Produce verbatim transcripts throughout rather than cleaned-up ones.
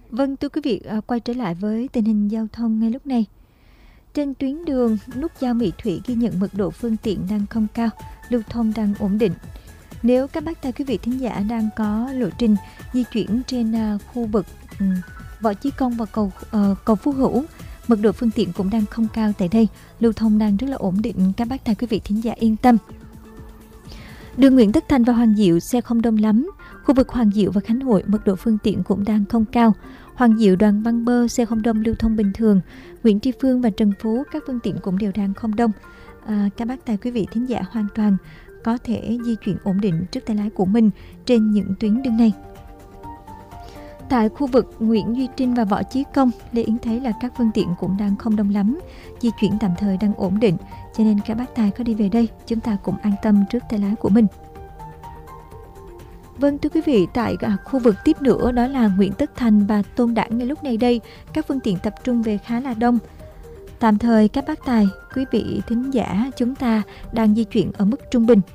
Vâng, thưa quý vị, à, quay trở lại với tình hình giao thông ngay lúc này. Trên tuyến đường nút giao Mỹ Thủy ghi nhận mật độ phương tiện đang không cao, lưu thông đang ổn định. Nếu các bác tài quý vị thính giả đang có lộ trình di chuyển trên uh, khu vực um, Võ Chí Công và cầu uh, cầu Phú Hữu, mật độ phương tiện cũng đang không cao tại đây, lưu thông đang rất là ổn định, các bác tài quý vị thính giả yên tâm. Đường Nguyễn Tất Thành và Hoàng Diệu xe không đông lắm. Khu vực Hoàng Diệu và Khánh Hội mật độ phương tiện cũng đang không cao. Hoàng Diệu Đoàn Văn Bơ xe không đông, lưu thông bình thường. Nguyễn Tri Phương và Trần Phú các phương tiện cũng đều đang không đông. À, các bác tài quý vị thính giả hoàn toàn có thể di chuyển ổn định trước tay lái của mình trên những tuyến đường này. Tại khu vực Nguyễn Duy Trinh và Võ Chí Công, Lê Yến thấy là các phương tiện cũng đang không đông lắm, di chuyển tạm thời đang ổn định, cho nên các bác tài có đi về đây, chúng ta cũng an tâm trước tay lái của mình. Vâng, thưa quý vị, tại khu vực tiếp nữa đó là Nguyễn Tất Thành và Tôn Đản, ngay lúc này đây các phương tiện tập trung về khá là đông. Tạm thời các bác tài, quý vị thính giả chúng ta đang di chuyển ở mức trung bình.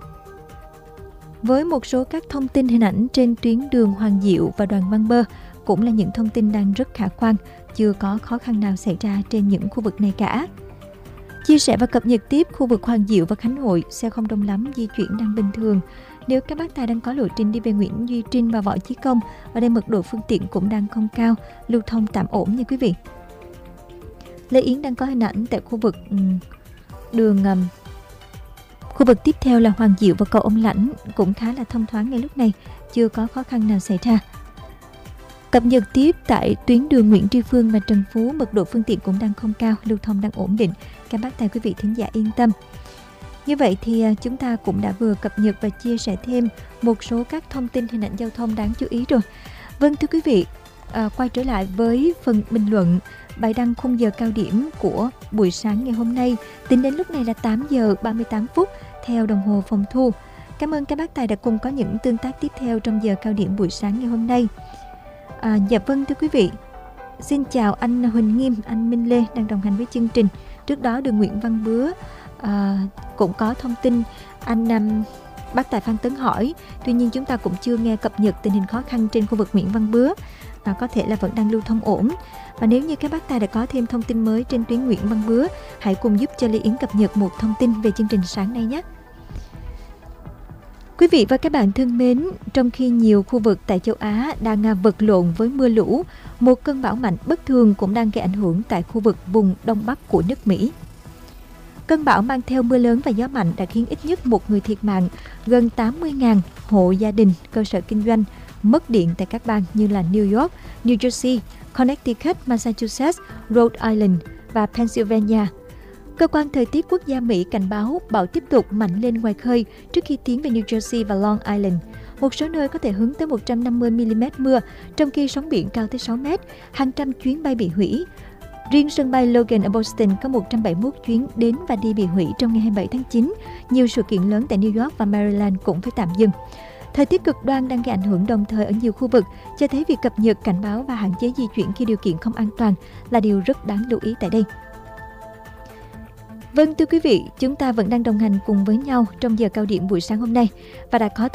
Với một số các thông tin hình ảnh trên tuyến đường Hoàng Diệu và Đoàn Văn Bơ cũng là những thông tin đang rất khả quan, chưa có khó khăn nào xảy ra trên những khu vực này cả. Chia sẻ và cập nhật tiếp khu vực Hoàng Diệu và Khánh Hội, xe không đông lắm, di chuyển đang bình thường. Nếu các bác tài đang có lộ trình đi về Nguyễn Duy Trinh và Võ Chí Công, ở đây mật độ phương tiện cũng đang không cao, lưu thông tạm ổn nha quý vị. Lê Yến đang có hình ảnh tại khu vực um, đường um, khu vực tiếp theo là Hoàng Diệu và cầu Ông Lãnh cũng khá là thông thoáng ngay lúc này, chưa có khó khăn nào xảy ra. Cập nhật tiếp tại tuyến đường Nguyễn Tri Phương và Trần Phú, mật độ phương tiện cũng đang không cao, lưu thông đang ổn định, các bác tài quý vị thính giả yên tâm. Như vậy thì chúng ta cũng đã vừa cập nhật và chia sẻ thêm một số các thông tin hình ảnh giao thông đáng chú ý rồi. Vâng, thưa quý vị, à, quay trở lại với phần bình luận bài đăng khung giờ cao điểm của buổi sáng ngày hôm nay. Tính đến lúc này là tám giờ ba mươi tám phút theo đồng hồ phòng thu. Cảm ơn các bác tài đã cùng có những tương tác tiếp theo trong giờ cao điểm buổi sáng ngày hôm nay. À, dạ vâng, thưa quý vị, xin chào anh Huỳnh Nghiêm, anh Minh Lê đang đồng hành với chương trình. Trước đó đường Nguyễn Văn Bứa à, cũng có thông tin anh um, bác tài Phan Tấn hỏi, tuy nhiên chúng ta cũng chưa nghe cập nhật tình hình khó khăn trên khu vực Nguyễn Văn Bứa, à, có thể là vẫn đang lưu thông ổn. Và nếu như các bác tài đã có thêm thông tin mới trên tuyến Nguyễn Văn Bứa, hãy cùng giúp cho Lê Yến cập nhật một thông tin về chương trình sáng nay nhé. Quý vị và các bạn thân mến, trong khi nhiều khu vực tại châu Á đang vật lộn với mưa lũ, một cơn bão mạnh bất thường cũng đang gây ảnh hưởng tại khu vực vùng Đông Bắc của nước Mỹ. Cơn bão mang theo mưa lớn và gió mạnh đã khiến ít nhất một người thiệt mạng, gần tám mươi nghìn hộ gia đình, cơ sở kinh doanh mất điện tại các bang như là New York, New Jersey, Connecticut, Massachusetts, Rhode Island và Pennsylvania. Cơ quan thời tiết quốc gia Mỹ cảnh báo bão tiếp tục mạnh lên ngoài khơi trước khi tiến về New Jersey và Long Island. Một số nơi có thể hứng tới một trăm năm mươi mi-li-mét mưa, trong khi sóng biển cao tới sáu mét, hàng trăm chuyến bay bị hủy. Riêng sân bay Logan ở Boston có một trăm bảy mươi mốt chuyến đến và đi bị hủy trong ngày hai mươi bảy tháng chín. Nhiều sự kiện lớn tại New York và Maryland cũng phải tạm dừng. Thời tiết cực đoan đang gây ảnh hưởng đồng thời ở nhiều khu vực, cho thấy việc cập nhật cảnh báo và hạn chế di chuyển khi điều kiện không an toàn là điều rất đáng lưu ý tại đây. Vâng, thưa quý vị, chúng ta vẫn đang đồng hành cùng với nhau trong giờ cao điểm buổi sáng hôm nay và đã có